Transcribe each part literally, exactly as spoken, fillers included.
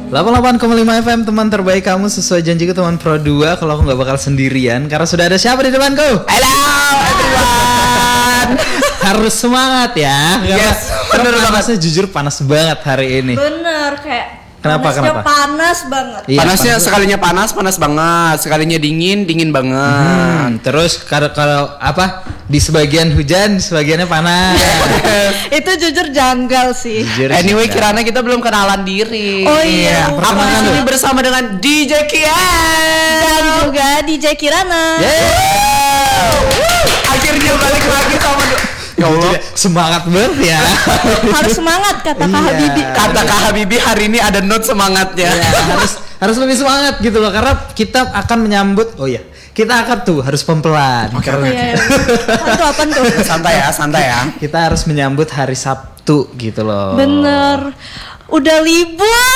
delapan puluh delapan koma lima F M, teman terbaik kamu, sesuai janjiku teman Pro dua. Kalau aku gak bakal sendirian, karena sudah ada siapa di depanku? Halo everyone. Harus semangat ya. Yes, bener banget. Saya jujur panas banget hari ini. Bener, kayak Kenapa, panasnya kenapa? panas banget. Iya, Panasnya panas. sekalinya panas, panas banget. Sekalinya dingin, dingin banget. Hmm, terus kalau kalau apa di sebagian hujan, di sebagiannya panas. Itu jujur janggal sih. Jujur, Anyway, sudah. kiranya kita belum kenalan diri. Oh iya. Aku di Perkenalan sini dulu. bersama dengan D J Kian. Dan juga D J Kirana. Yeah. Akhirnya balik lagi sama Ya Allah, Semangat banget ya. Harus semangat kata Kak Iya. Habibie. kata Kak Habibie hari ini ada note semangatnya. Ya, harus harus lebih semangat gitu loh, karena kita akan menyambut. Oh iya, kita akan tuh harus pelan. Oke, Karena Iya, iya. Apaan tuh, apaan tuh? Santai ya, santai ya. kita harus menyambut hari Sabtu gitu loh. Bener. Udah libur.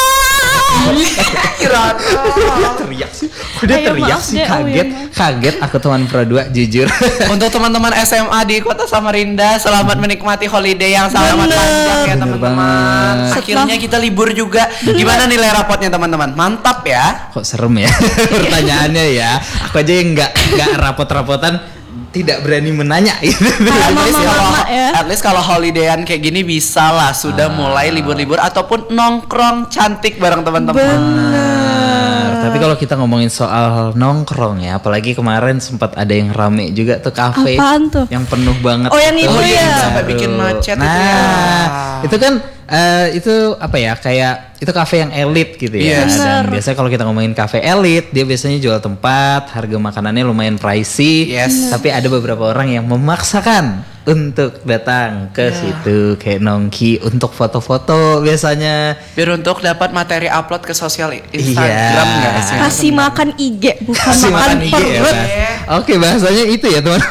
Kirana. Teriak sih. Udah Ayo, teriak maaf sih, deh, oh kaget. iya, maaf. Kaget aku teman Pro dua, jujur. Untuk teman-teman S M A di Kota Samarinda, selamat menikmati holiday yang sangat Bener. panjang ya Bener teman-teman. banget. Akhirnya kita libur juga. Gimana nilai rapotnya teman-teman? Mantap ya. Kok serem ya pertanyaannya ya. Aku aja yang nggak nggak rapot-rapotan, tidak berani menanya gitu. At Mama, least kalau mama, ya. at least kalau holidayan kayak gini bisa lah sudah Ah. mulai libur-libur ataupun nongkrong cantik bareng teman-teman. Benar. Tapi kalau kita ngomongin soal nongkrong ya, apalagi kemarin sempat ada yang rame juga tuh kafe Apaan tuh? yang penuh banget. Oh, yang tuh. itu ya? yang sampai bikin macet nah, itu ya. itu kan eh, itu apa ya, kayak itu kafe yang elit gitu ya. Yes. Dan Bener. biasanya kalau kita ngomongin kafe elit, dia biasanya jual tempat, harga makanannya lumayan pricey. Yes. Tapi ada beberapa orang yang memaksakan untuk datang ke situ kayak nongki untuk foto-foto biasanya. Biar untuk dapat materi upload ke sosial Instagram Iya. nggak sih? Kasih makan I G bukan Kasih makan makan I G ya, perut. Pak? Oke, bahasanya itu ya teman.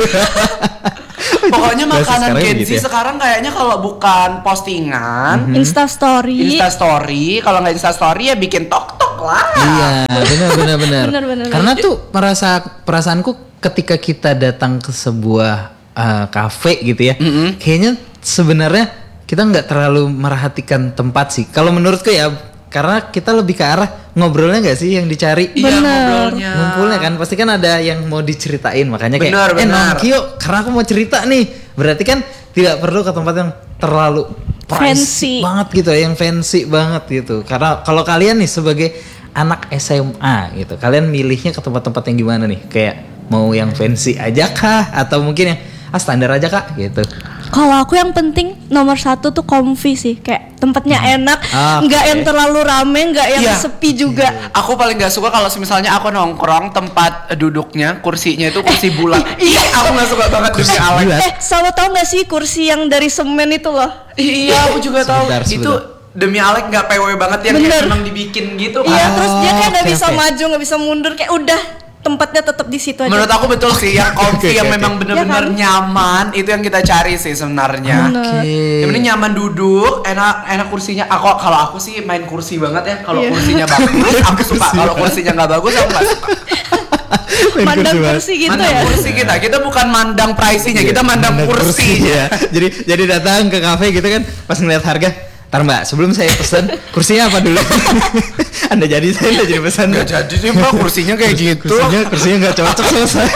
Pokoknya Bahasa makanan sekarang Gen Z gitu ya? sekarang kayaknya kalau bukan postingan, Insta story. Insta story, kalau nggak Insta story ya bikin tok tok lah. Iya, benar benar benar. Benar, benar, Karena tuh merasa perasaanku ketika kita datang ke sebuah uh, kafe gitu ya, Mm-mm. kayaknya sebenarnya kita nggak terlalu merhatikan tempat sih. Kalau menurutku ya, karena kita lebih ke arah ngobrolnya nggak sih yang dicari. Iya, Bener. ngobrolnya. Ngumpulnya kan pasti kan ada yang mau diceritain, makanya kayak Benar, eh benar. nongki yuk karena aku mau cerita nih. Berarti kan tidak perlu ke tempat yang terlalu pricey Fancy. banget gitu, yang fancy banget gitu. Karena kalau kalian nih sebagai anak S M A gitu, kalian milihnya ke tempat-tempat yang gimana nih? Kayak mau yang fancy aja kah, atau mungkin yang ah standar aja kak gitu? Kalau aku yang penting nomor satu tuh comfy sih, kayak tempatnya enak, Ah, nggak oke. yang terlalu rame, nggak yang Iya. sepi juga. Aku paling nggak suka kalau misalnya aku nongkrong tempat duduknya kursinya itu kursi bulat. Iya, aku nggak suka banget demi Alex. bulat. Eh, sama tau nggak sih kursi yang dari semen itu loh? Iya, aku juga tahu Sebentar, itu sebentar. demi Alex nggak P W banget yang Bener. kayak memang dibikin gitu kan. Iya, terus dia kayak nggak oke, bisa oke. maju, nggak bisa mundur, kayak udah tempatnya tetap di situ aja. Menurut aku betul sih yang Oke, comfy yang oke, memang oke. benar-benar Iya kan? nyaman itu yang kita cari sih sebenarnya. Bener. Yang penting nyaman duduk, enak enak kursinya. Aku kalau aku sih main kursi banget ya. Kalau Iya. kursinya bagus, aku suka. Kalau kursinya nggak bagus, aku nggak suka. Mandang Banget. kursi gitu mandang ya. kursi kita, kita bukan mandang pricing-nya, kita mandang Mandang kursi. ya. Jadi jadi datang ke kafe gitu kan, pas ngeliat harga, tar mbak sebelum saya pesan kursinya apa dulu? Anda jadi saya udah jadi pesan. Nggak jadi sih mbak, kursinya kayak gitu. Kursinya kursinya nggak cocok sama saya.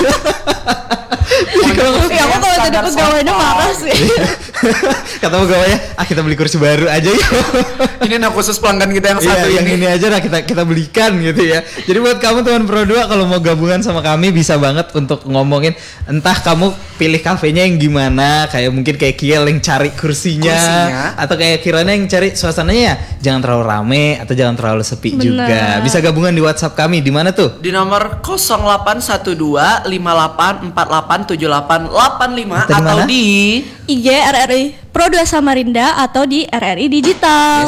Iya, aku kalau jadi Standar pegawainya sopan. marah sih. Kata pegawainya, ah kita beli kursi baru aja yuk. Ini nah khusus pelanggan kita yang satu Iya, yang ini. ini aja lah kita kita belikan gitu ya. Jadi buat kamu teman Pro dua kalau mau gabungan sama kami bisa banget untuk ngomongin, entah kamu pilih kafenya yang gimana, kayak mungkin kayak Kiel yang cari kursinya, Kursinya. atau kayak Kirana yang cari suasananya ya jangan terlalu rame atau jangan terlalu sepi Bener. juga. Bisa gabungan di WhatsApp kami di mana tuh? Di nomor nol delapan satu dua lima delapan empat delapan tujuh delapan delapan lima Atau di atau mana? di I G R R I Pro dua Samarinda atau di R R I Digital.